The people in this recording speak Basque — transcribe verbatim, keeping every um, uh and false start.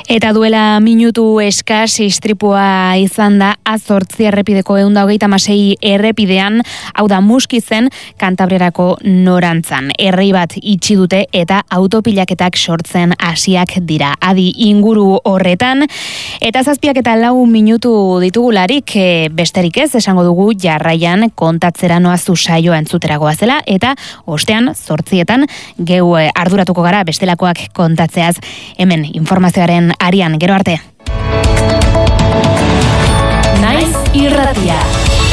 Eta duela minutu eskas istripua izan da azortzi errepideko ehun eta hogeita hamasei errepidean, hau da Muskizen, Kantabriarako norantzan. Errei bat itxi dute eta autopilaketak sortzen hasiak dira. Adi inguru horretan, eta zazpiak eta lau minutu ditugularik, e, besterik ez, esango dugu jarraian kontatzera noazu saioa entzuteragoa zela, eta ostean zortzietan geu arduratuko gara bestelakoak kontatzeaz. Hemen informazioaren arian, gero arte. Naiz irratia.